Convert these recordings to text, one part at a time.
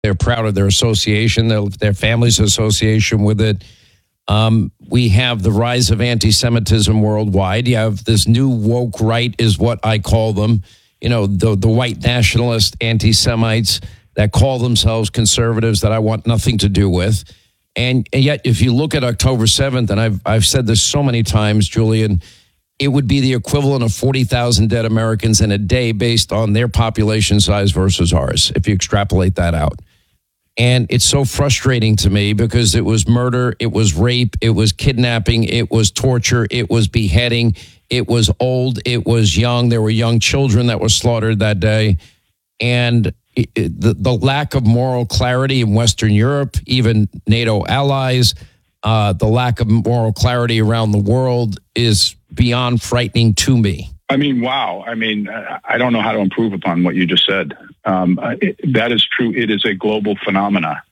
They're proud of their association, their family's association with it. We have the rise of anti-Semitism worldwide. You have this new woke right, is what I call them. You know, the white nationalist anti-Semites that call themselves conservatives that I want nothing to do with. And yet, if you look at October 7th, and I've said this so many times, Julian, it would be the equivalent of 40,000 dead Americans in a day based on their population size versus ours, if you extrapolate that out. And it's so frustrating to me because it was murder, it was rape, it was kidnapping, it was torture, it was beheading, it was old, it was young. There were young children that were slaughtered that day. And the lack of moral clarity in Western Europe, even NATO allies, the lack of moral clarity around the world is beyond frightening to me. I mean, wow. I mean, I don't know how to improve upon what you just said. That is true. It is a global phenomena.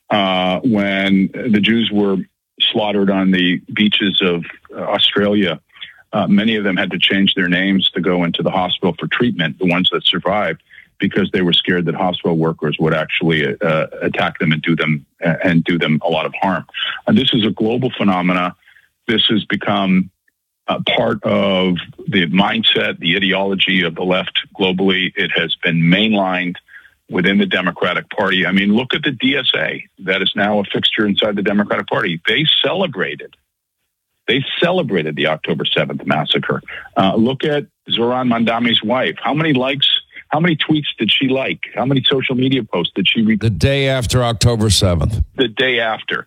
When the Jews were slaughtered on the beaches of Australia, many of them had to change their names to go into the hospital for treatment, the ones that survived, because they were scared that hospital workers would actually attack them and do them a lot of harm. And this is a global phenomena. This has become part of the mindset, the ideology of the left globally. It has been mainlined within the Democratic Party. I mean, look at the DSA that is now a fixture inside the Democratic Party. They celebrated the October 7th massacre. Look at Zoran Mandami's wife. How many likes? How many tweets did she like? How many social media posts did she read? The day after October 7th. The day after.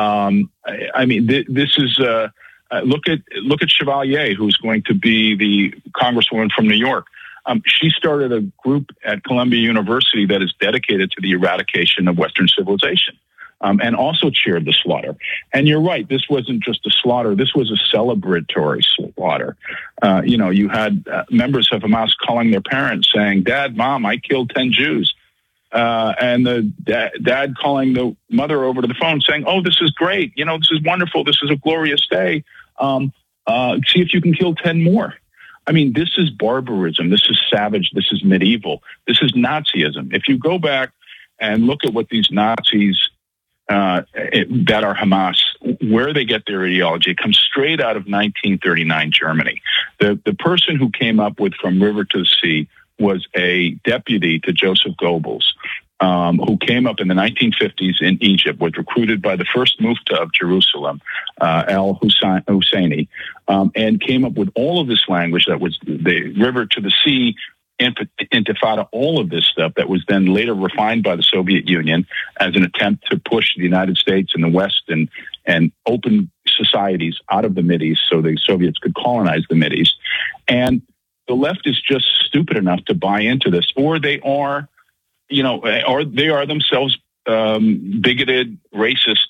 I mean, this is... Look at Chevalier, who's going to be the congresswoman from New York. She started a group at Columbia University that is dedicated to the eradication of Western civilization, and also chaired the slaughter. And you're right, this wasn't just a slaughter. This was a celebratory slaughter. You had members of Hamas calling their parents saying, "Dad, Mom, I killed 10 Jews." And the dad calling the mother over to the phone saying, "Oh, this is great. You know, this is wonderful. This is a glorious day. See if you can kill 10 more." I mean, this is barbarism. This is savage. This is medieval. This is Nazism. If you go back and look at what these Nazis that are Hamas, where they get their ideology, it comes straight out of 1939 Germany. The person who came up with From River to the Sea was a deputy to Joseph Goebbels, who came up in the 1950s in Egypt, was recruited by the first Mufti of Jerusalem, Al Husseini, and came up with all of this language that was the river to the sea, intifada, all of this stuff that was then later refined by the Soviet Union as an attempt to push the United States and the West and open societies out of the Mideast so the Soviets could colonize the Mideast. And the left is just stupid enough to buy into this, or they are, or they are themselves bigoted, racist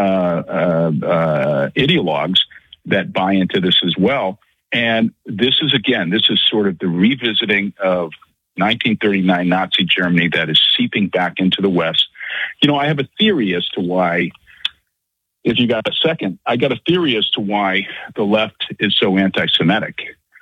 ideologues that buy into this as well. And this is sort of the revisiting of 1939 Nazi Germany that is seeping back into the West. I have a theory as to why, if you got a second, I got a theory as to why the left is so anti-Semitic.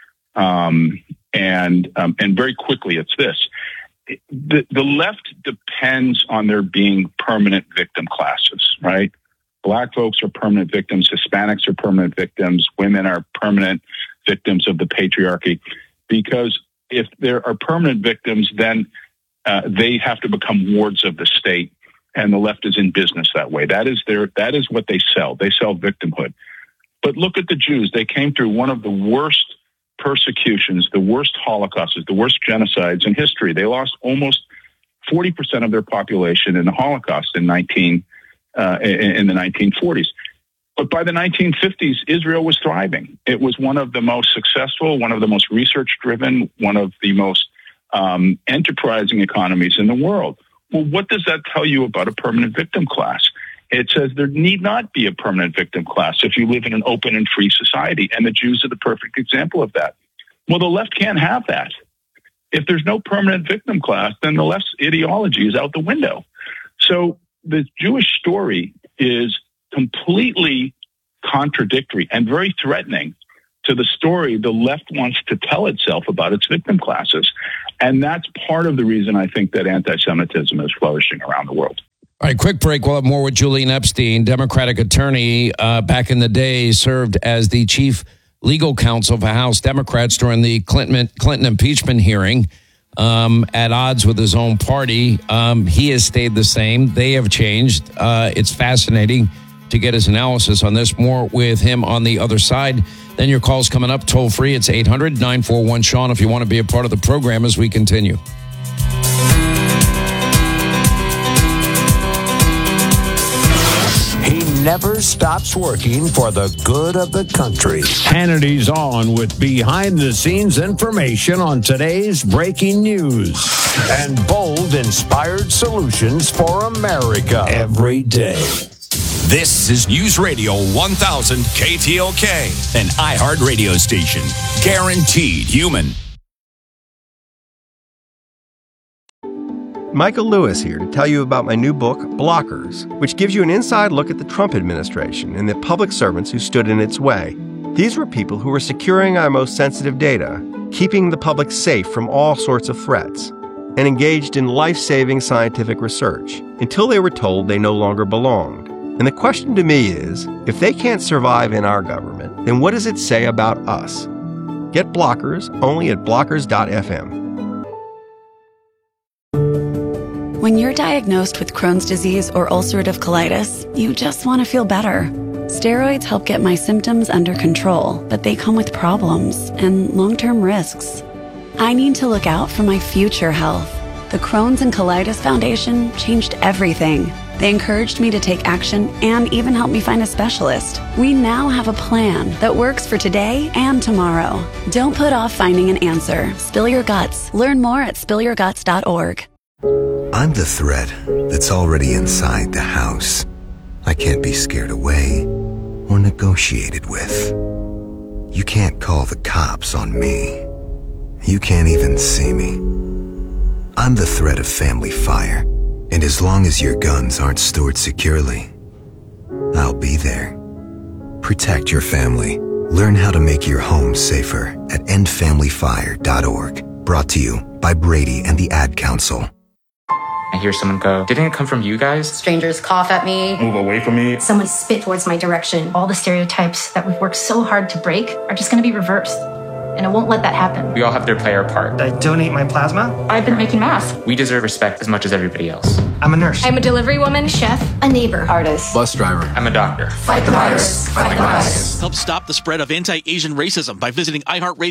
And very quickly, it's this. The left depends on there being permanent victim classes, right? Black folks are permanent victims. Hispanics are permanent victims. Women are permanent victims of the patriarchy. Because if there are permanent victims, then they have to become wards of the state. And the left is in business that way. That is what they sell. They sell victimhood. But look at the Jews. They came through one of the worst persecutions, the worst Holocausts, the worst genocides in history. They lost almost 40% of their population in the Holocaust in the 1940s. But by the 1950s, Israel was thriving. It was one of the most successful, one of the most research-driven, one of the most enterprising economies in the world. Well, what does that tell you about a permanent victim class? It says there need not be a permanent victim class if you live in an open and free society, and the Jews are the perfect example of that. Well, the left can't have that. If there's no permanent victim class, then the left's ideology is out the window. So the Jewish story is completely contradictory and very threatening to the story the left wants to tell itself about its victim classes. And that's part of the reason I think that anti-Semitism is flourishing around the world. All right, quick break. We'll have more with Julian Epstein, Democratic attorney, back in the day, served as the chief legal counsel for House Democrats during the Clinton impeachment hearing, at odds with his own party. He has stayed the same. They have changed. It's fascinating to get his analysis on this. More with him on the other side. Then your call's coming up toll free. It's 800-941-SEAN if you want to be a part of the program as we continue. He never stops working for the good of the country. Hannity's on with behind-the-scenes information on today's breaking news and bold, inspired solutions for America every day. This is News Radio 1000 KTLK, an iHeart radio station. Guaranteed human. Michael Lewis here to tell you about my new book, Blockers, which gives you an inside look at the Trump administration and the public servants who stood in its way. These were people who were securing our most sensitive data, keeping the public safe from all sorts of threats, and engaged in life-saving scientific research until they were told they no longer belonged. And the question to me is, if they can't survive in our government, then what does it say about us? Get Blockers only at blockers.fm. When you're diagnosed with Crohn's disease or ulcerative colitis, you just want to feel better. Steroids help get my symptoms under control, but they come with problems and long-term risks. I need to look out for my future health. The Crohn's and Colitis Foundation changed everything. They encouraged me to take action and even helped me find a specialist. We now have a plan that works for today and tomorrow. Don't put off finding an answer. Spill your guts. Learn more at spillyourguts.org. I'm the threat that's already inside the house. I can't be scared away or negotiated with. You can't call the cops on me. You can't even see me. I'm the threat of family fire, and as long as your guns aren't stored securely, I'll be there. Protect your family. Learn how to make your home safer at endfamilyfire.org. Brought to you by Brady and the Ad Council. I hear someone go, "Didn't it come from you guys?" Strangers cough at me. Move away from me. Someone spit towards my direction. All the stereotypes that we've worked so hard to break are just going to be reversed. And I won't let that happen. We all have to play our part. I donate my plasma. I've been making masks. We deserve respect as much as everybody else. I'm a nurse. I'm a delivery woman, chef, a neighbor, artist, Bus driver. I'm a doctor. Fight the virus. Fight the bias. Help stop the spread of anti-Asian racism by visiting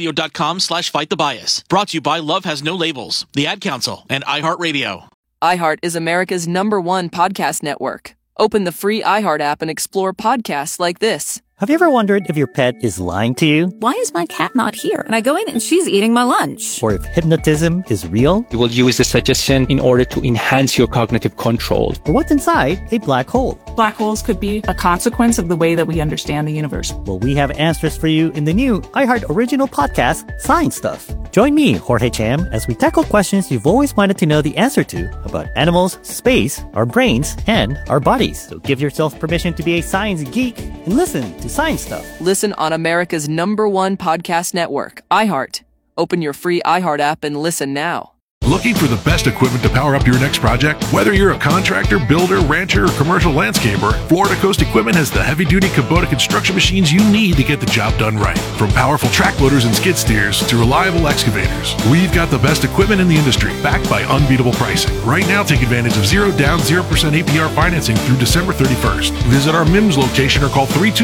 iHeartRadio.com/fightthebias. Brought to you by Love Has No Labels, the Ad Council, and iHeartRadio. iHeart is America's #1 podcast network. Open the free iHeart app and explore podcasts like this. Have you ever wondered if your pet is lying to you? Why is my cat not here? And I go in and she's eating my lunch. Or if hypnotism is real? You will use the suggestion in order to enhance your cognitive control. Or what's inside a black hole? Black holes could be a consequence of the way that we understand the universe. Well, we have answers for you in the new iHeart original podcast, Science Stuff. Join me, Jorge Cham, as we tackle questions you've always wanted to know the answer to about animals, space, our brains, and our bodies. So give yourself permission to be a science geek and listen to Science Stuff. Listen on America's #1 podcast network, iHeart. Open your free iHeart app and listen now. Looking for the best equipment to power up your next project? Whether you're a contractor, builder, rancher, or commercial landscaper, Florida Coast Equipment has the heavy-duty Kubota construction machines you need to get the job done right. From powerful track loaders and skid steers to reliable excavators, we've got the best equipment in the industry, backed by unbeatable pricing. Right now, take advantage of 0 down, 0% APR financing through December 31st. Visit our MIMS location or call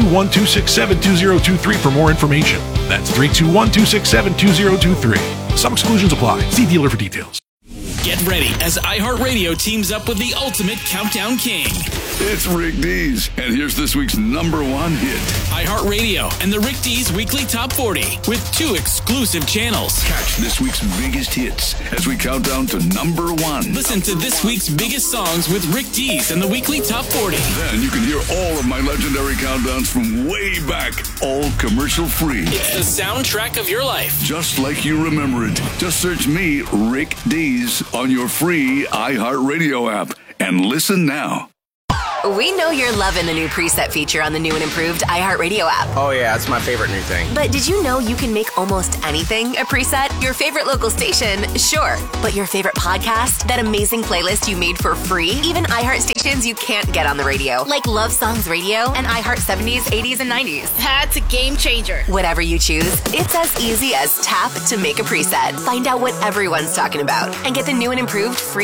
321-267-2023 for more information. That's 321-267-2023. Some exclusions apply. See dealer for details. Get ready as iHeartRadio teams up with the ultimate countdown king. It's Rick Dees, and here's this week's #1 hit. iHeartRadio and the Rick Dees Weekly Top 40 with 2 exclusive channels. Catch this week's biggest hits as we count down to #1. Listen to this week's biggest songs with Rick Dees and the Weekly Top 40. Then you can hear all of my legendary countdowns from way back, all commercial free. It's the soundtrack of your life. Just like you remember it. Just search me, Rick Dees, on your free iHeartRadio app and listen now. We know you're loving the new preset feature on the new and improved iHeartRadio app. Oh, yeah, it's my favorite new thing. But did you know you can make almost anything a preset? Your favorite local station, sure. But your favorite podcast? That amazing playlist you made for free? Even iHeart stations you can't get on the radio, like Love Songs Radio and iHeart 70s, 80s, and 90s. That's a game changer. Whatever you choose, it's as easy as tap to make a preset. Find out what everyone's talking about and get the new and improved free